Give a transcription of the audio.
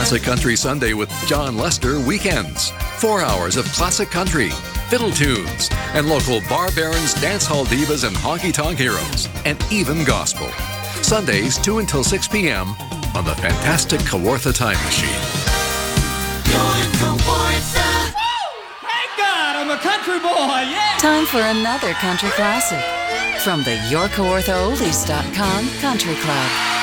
Classic Country Sunday with John Lester weekends. 4 hours of classic country, fiddle tunes, and local bar barons, dance hall divas, and honky-tonk heroes, and even gospel. Sundays 2 until 6 p.m. on the fantastic Kawartha Time Machine. Thank God I'm a country boy, yeah! Time for another country classic from the YourKawarthaOldies.com Country Club.